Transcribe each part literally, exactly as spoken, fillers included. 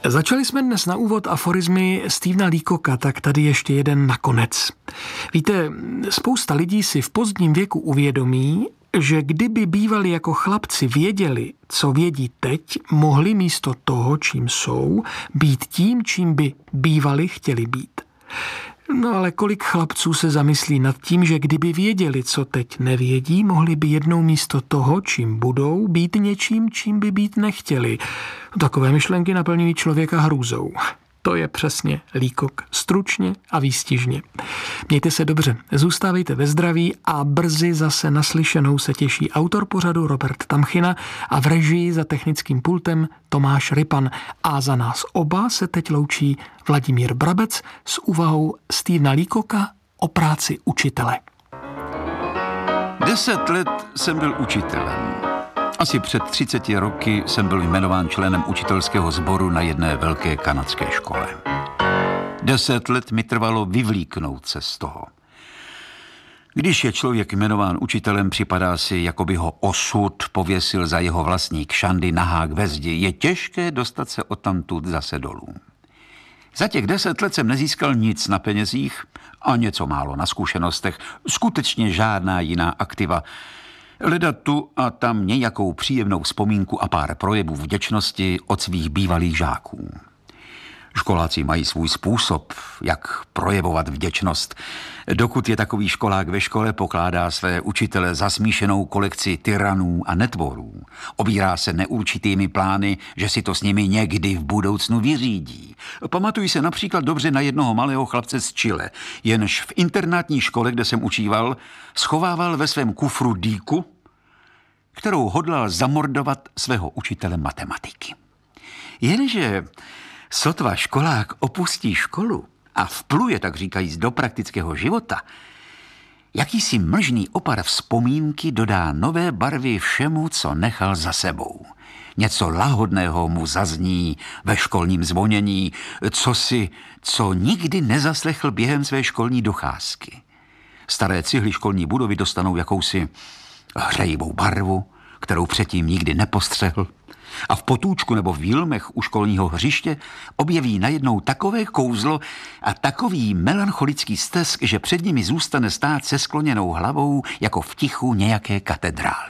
Začali jsme dnes na úvod aforizmy Stephena Leacocka, tak tady ještě jeden nakonec. Víte, spousta lidí si v pozdním věku uvědomí, že kdyby bývali jako chlapci věděli, co vědí teď, mohli místo toho, čím jsou, být tím, čím by bývali chtěli být. No ale kolik chlapců se zamyslí nad tím, že kdyby věděli, co teď nevědí, mohli by jednou místo toho, čím budou, být něčím, čím by být nechtěli. Takové myšlenky naplňují člověka hrůzou. To je přesně Leacock. Stručně a výstižně. Mějte se dobře, zůstávejte ve zdraví a brzy zase naslyšenou se těší autor pořadu Robert Tamchina a v režii za technickým pultem Tomáš Rypan. A za nás oba se teď loučí Vladimír Brabec s úvahou Stephena Leacocka o práci učitele. Deset let jsem byl učitelem. Asi před třiceti roky jsem byl jmenován členem učitelského sboru na jedné velké kanadské škole. Deset let mi trvalo vyvlíknout se z toho. Když je člověk jmenován učitelem, připadá si, jako by ho osud pověsil za jeho vlastní kšandy na hák ve zdi. Je těžké dostat se odtamtud zase dolů. Za těch deset let jsem nezískal nic na penězích a něco málo na zkušenostech. Skutečně žádná jiná aktiva. Leda tu a tam nějakou příjemnou vzpomínku a pár projevů vděčnosti od svých bývalých žáků. Školáci mají svůj způsob, jak projevovat vděčnost. Dokud je takový školák ve škole, pokládá své učitele za smíšenou kolekci tyranů a netvorů. Obírá se neurčitými plány, že si to s nimi někdy v budoucnu vyřídí. Pamatuji se například dobře na jednoho malého chlapce z Chile, jenž v internátní škole, kde jsem učíval, schovával ve svém kufru dýku, kterou hodlal zamordovat svého učitele matematiky. Jenže sotva školák opustí školu a vpluje, tak říkajíc, do praktického života, jakýsi mlžný opar vzpomínky dodá nové barvy všemu, co nechal za sebou. Něco lahodného mu zazní ve školním zvonění, cosi, co nikdy nezaslechl během své školní docházky. Staré cihly školní budovy dostanou jakousi hřejivou barvu, kterou předtím nikdy nepostřehl. A v potůčku nebo v výlmech u školního hřiště objeví najednou takové kouzlo a takový melancholický stesk, že před nimi zůstane stát se skloněnou hlavou jako v tichu nějaké katedrály.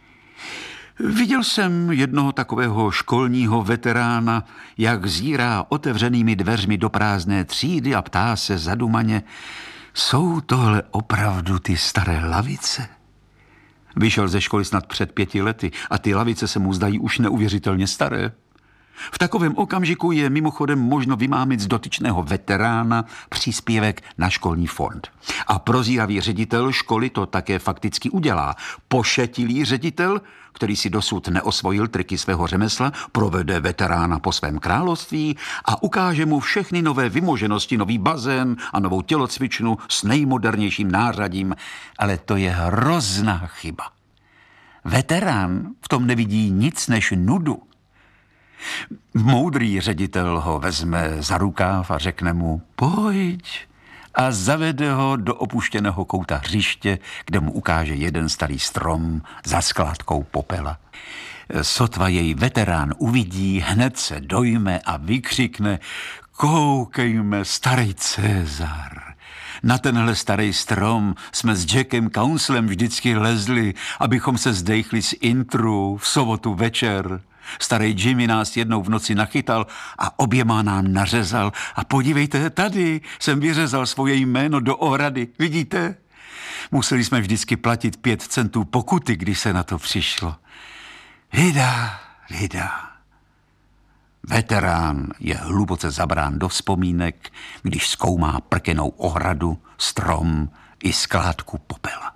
Viděl jsem jednoho takového školního veterána, jak zírá otevřenými dveřmi do prázdné třídy a ptá se zadumaně: jsou tohle opravdu ty staré lavice? Vyšel ze školy snad před pěti lety a ty lavice se mu zdají už neuvěřitelně staré. V takovém okamžiku je mimochodem možno vymámit z dotyčného veterána příspěvek na školní fond. A prozíravý ředitel školy to také fakticky udělá. Pošetilý ředitel, který si dosud neosvojil triky svého řemesla, provede veterána po svém království a ukáže mu všechny nové vymoženosti, nový bazén a novou tělocvičnu s nejmodernějším nářadím. Ale to je hrozná chyba. Veterán v tom nevidí nic než nudu. Moudrý ředitel ho vezme za rukáv a řekne mu: pojď, a zavede ho do opuštěného kouta hřiště, kde mu ukáže jeden starý strom za skládkou popela. Sotva jej veterán uvidí, hned se dojme a vykřikne: koukejme, starý Cezar. Na tenhle starý strom jsme s Jackem Counselem vždycky lezli, abychom se zdejchli z intru v sobotu večer. Starý Jimmy nás jednou v noci nachytal a oběma nám nařezal. A podívejte, tady jsem vyřezal svoje jméno do ohrady. Vidíte? Museli jsme vždycky platit pět centů pokuty, když se na to přišlo. Vida, vida. Veterán je hluboce zabrán do vzpomínek, když zkoumá prkenou ohradu, strom i skládku popela.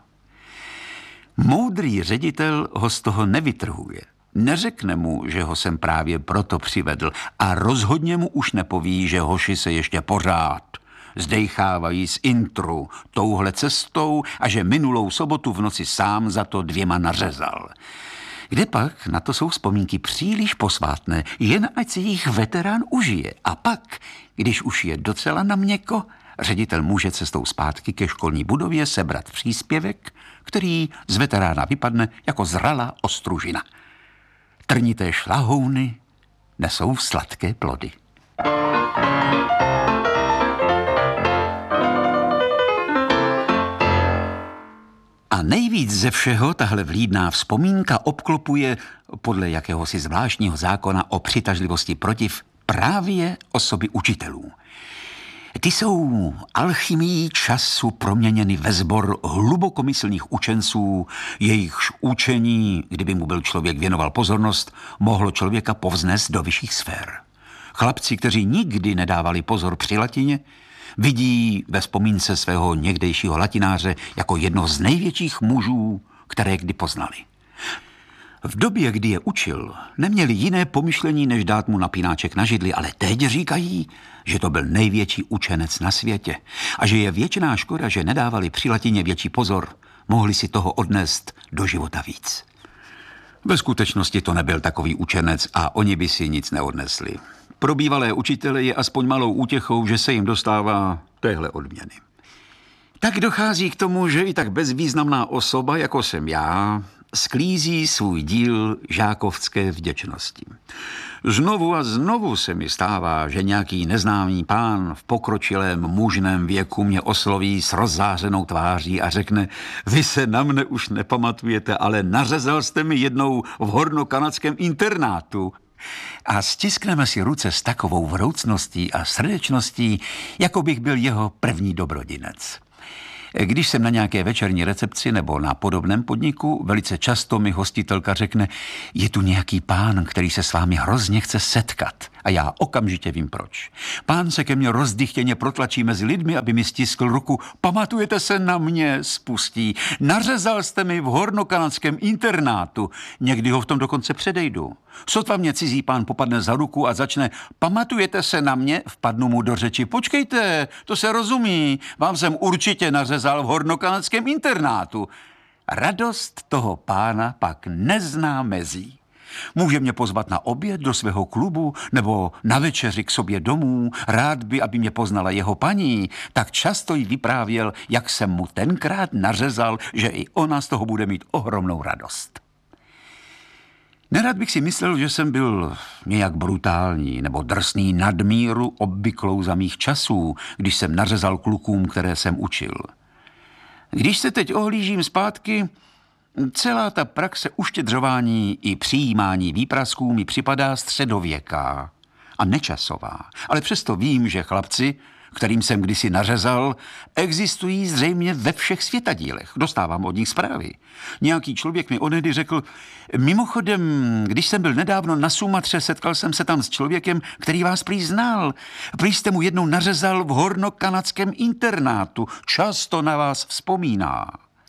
Moudrý ředitel ho z toho nevytrhuje. Neřekne mu, že ho sem právě proto přivedl a rozhodně mu už nepoví, že hoši se ještě pořád zdejchávají z intru touhle cestou a že minulou sobotu v noci sám za to dvěma nařezal. Kdepak na to jsou vzpomínky příliš posvátné, jen ať si jich veterán užije. A pak, když už je docela na měko, ředitel může cestou zpátky ke školní budově sebrat příspěvek, který z veterána vypadne jako zralá ostružina. Trnité šlahouny nesou sladké plody. A nejvíc ze všeho tahle vlídná vzpomínka obklopuje podle jakéhosi zvláštního zákona o přitažlivosti protiv právě osoby učitelů. Ty jsou alchymií času proměněny ve sbor hlubokomyslných učenců, jejichž učení, kdyby mu byl člověk věnoval pozornost, mohlo člověka povznést do vyšších sfér. Chlapci, kteří nikdy nedávali pozor při latině, vidí ve vzpomínce svého někdejšího latináře jako jedno z největších mužů, které kdy poznali. V době, kdy je učil, neměli jiné pomyšlení, než dát mu napínáček na židli, ale teď říkají, že to byl největší učenec na světě a že je věčná škoda, že nedávali při latině větší pozor, mohli si toho odnést do života víc. Ve skutečnosti to nebyl takový učenec a oni by si nic neodnesli. Pro bývalé učitele je aspoň malou útěchou, že se jim dostává téhle odměny. Tak dochází k tomu, že i tak bezvýznamná osoba, jako jsem já, sklízí svůj díl žákovské vděčnosti. Znovu a znovu se mi stává, že nějaký neznámý pán v pokročilém mužném věku mě osloví s rozzářenou tváří a řekne: vy se na mne už nepamatujete, ale nařezal jste mi jednou v hornokanadském internátu. A stiskneme si ruce s takovou vroucností a srdečností, jako bych byl jeho první dobrodinec. Když jsem na nějaké večerní recepci nebo na podobném podniku, velice často mi hostitelka řekne: je tu nějaký pán, který se s vámi hrozně chce setkat. A já okamžitě vím proč. Pán se ke mně rozdychtěně protlačí mezi lidmi, aby mi stiskl ruku. Pamatujete se na mě, spustí. Nařezal jste mi v hornokanadském internátu. Někdy ho v tom dokonce předejdu. Sotva mě cizí pán popadne za ruku a začne: pamatujete se na mě? Vpadnu mu do řeči: počkejte, to se rozumí. Vám jsem určitě nařezal v hornokanadském internátu. Radost toho pána pak nezná mezí. Může mě pozvat na oběd do svého klubu nebo na večeři k sobě domů. Rád by, aby mě poznala jeho paní. Tak často jí vyprávěl, jak jsem mu tenkrát nařezal, že i ona z toho bude mít ohromnou radost. Nerad bych si myslel, že jsem byl nějak brutální nebo drsný nadmíru obvyklou za mých časů, když jsem nařezal klukům, které jsem učil. Když se teď ohlížím zpátky, celá ta praxe uštědřování i přijímání výprasků mi připadá středověká a nečasová. Ale přesto vím, že chlapci, kterým jsem kdysi nařezal, existují zřejmě ve všech světadílech. Dostávám od nich zprávy. Nějaký člověk mi onehdy řekl: mimochodem, když jsem byl nedávno na Sumatře, setkal jsem se tam s člověkem, který vás prý znal. Prý jste mu jednou nařezal v hornokanadském internátu. Často na vás vzpomíná.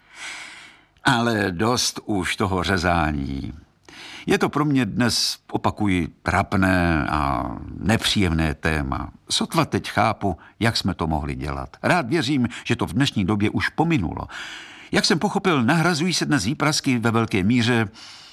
Ale dost už toho řezání. Je to pro mě dnes, opakuji, trapné a nepříjemné téma. Sotva teď chápu, jak jsme to mohli dělat. Rád věřím, že to v dnešní době už pominulo. Jak jsem pochopil, nahrazují se dnes výprasky ve velké míře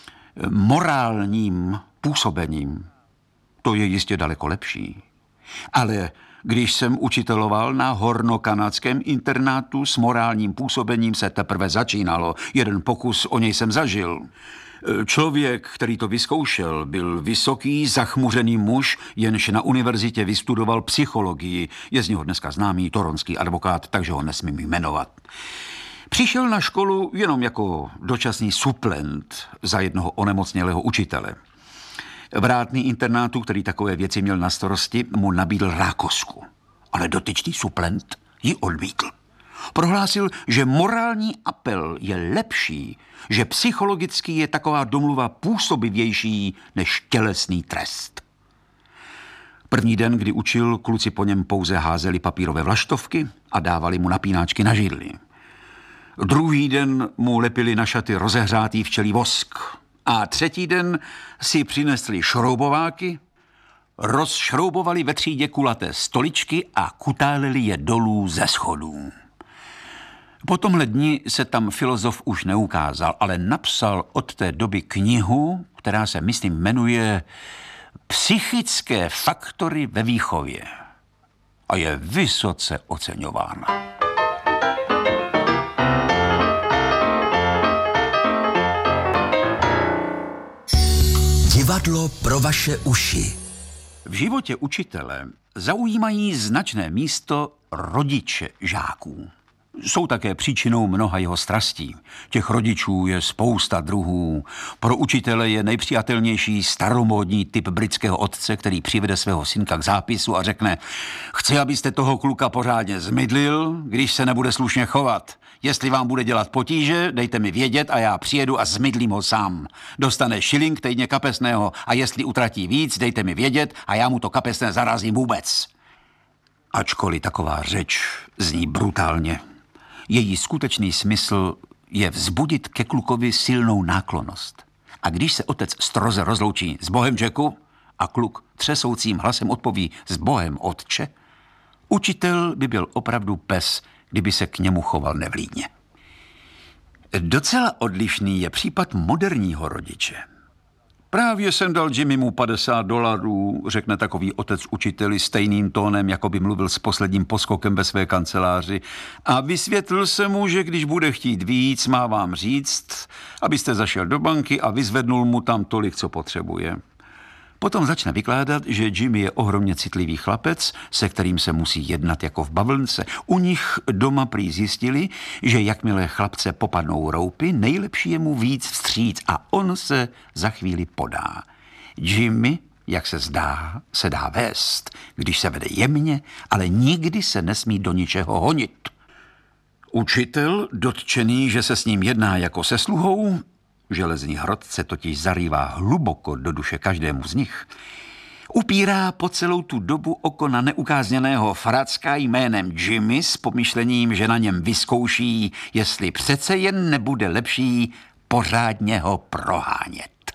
morálním působením. To je jistě daleko lepší. Ale když jsem učiteloval na hornokanadském internátu, s morálním působením se teprve začínalo. Jeden pokus o něj jsem zažil. Člověk, který to vyzkoušel, byl vysoký, zachmuřený muž, jenž na univerzitě vystudoval psychologii. Je z něho dneska známý toronský advokát, takže ho nesmím jmenovat. Přišel na školu jenom jako dočasný suplent za jednoho onemocnělého učitele. Vrátný internátu, který takové věci měl na starosti, mu nabídl rákosku. Ale dotyčný suplent ji odmítl. Prohlásil, že morální apel je lepší, že psychologicky je taková domluva působivější než tělesný trest. První den, kdy učil, kluci po něm pouze házeli papírové vlaštovky a dávali mu napínáčky na židli. Druhý den mu lepili na šaty rozehřátý včelí vosk. A třetí den si přinesli šroubováky, rozšroubovali ve třídě kulaté stoličky a kutáleli je dolů ze schodů. Po tomhle dni se tam filozof už neukázal, ale napsal od té doby knihu, která se, myslím, jmenuje Psychické faktory ve výchově. A je vysoce oceňována. Divadlo pro vaše uši. V životě učitele zaujímají značné místo rodiče žáků. Jsou také příčinou mnoha jeho strastí. Těch rodičů je spousta druhů. Pro učitele je nejpřijatelnější staromódní typ britského otce, který přivede svého synka k zápisu a řekne: chci, abyste toho kluka pořádně zmydlil, když se nebude slušně chovat. Jestli vám bude dělat potíže, dejte mi vědět a já přijedu a zmydlím ho sám. Dostane šiling týdně kapesného a jestli utratí víc, dejte mi vědět a já mu to kapesné zarazím vůbec. Ačkoliv taková řeč zní brutálně, její skutečný smysl je vzbudit ke klukovi silnou náklonnost. A když se otec stroze rozloučí: s Bohem, Jacku, a kluk třesoucím hlasem odpoví: s Bohem, otče, učitel by byl opravdu pes, kdyby se k němu choval nevlídně. Docela odlišný je případ moderního rodiče. Právě jsem dal Jimmymu padesát dolarů, řekne takový otec učiteli stejným tónem, jako by mluvil s posledním poskokem ve své kanceláři, a vysvětlil jsem mu, že když bude chtít víc, má vám říct, abyste zašel do banky a vyzvednul mu tam tolik, co potřebuje. Potom začne vykládat, že Jimmy je ohromně citlivý chlapec, se kterým se musí jednat jako v bavlnce. U nich doma prý zjistili, že jakmile chlapce popadnou roupy, nejlepší je mu víc vstříc a on se za chvíli podá. Jimmy, jak se zdá, se dá vést, když se vede jemně, ale nikdy se nesmí do ničeho honit. Učitel, dotčený, že se s ním jedná jako se sluhou, železný hrot se totiž zarývá hluboko do duše každému z nich, upírá po celou tu dobu oko na neukázněného fracka jménem Jimmy s pomyšlením, že na něm vyzkouší, jestli přece jen nebude lepší pořádně ho prohánět.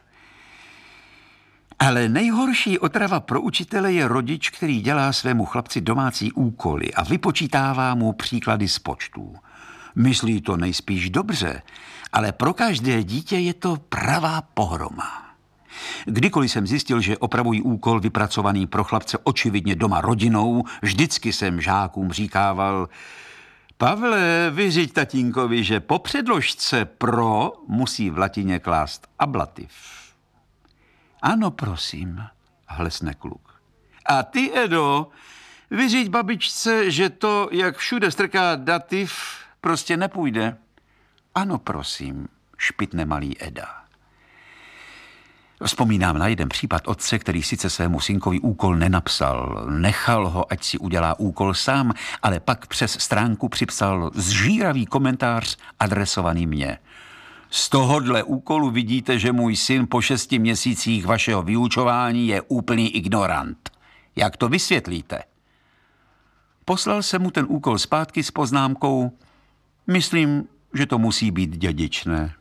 Ale nejhorší otrava pro učitele je rodič, který dělá svému chlapci domácí úkoly a vypočítává mu příklady z počtů. Myslí to nejspíš dobře, ale pro každé dítě je to pravá pohroma. Kdykoliv jsem zjistil, že opravují úkol vypracovaný pro chlapce očividně doma rodinou, vždycky jsem žákům říkával: Pavle, vyřiď tatínkovi, že po předložce pro musí v latině klást ablativ. Ano, prosím, hlesne kluk. A ty, Edo, vyřiď babičce, že to, jak všude strká dativ, prostě nepůjde. Ano, prosím, špitne malý Eda. Vzpomínám na jeden případ otce, který sice svému synkovi úkol nenapsal, nechal ho, ať si udělá úkol sám, ale pak přes stránku připsal zžíravý komentář adresovaný mně. Z tohodle úkolu vidíte, že můj syn po šesti měsících vašeho vyučování je úplný ignorant. Jak to vysvětlíte? Poslal jsem mu ten úkol zpátky s poznámkou: myslím, že to musí být dědičné.